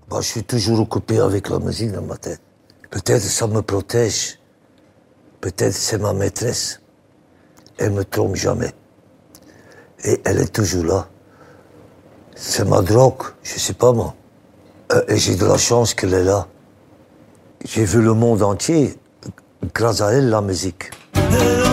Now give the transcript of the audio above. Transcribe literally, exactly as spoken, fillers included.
Bah, je suis toujours occupé avec la musique dans ma tête. Peut-être ça me protège. Peut-être c'est ma maîtresse. Elle me trompe jamais. Et elle est toujours là. C'est ma drogue, je sais pas moi. Euh, et j'ai de la chance qu'elle est là. J'ai vu le monde entier grâce à elle, la musique.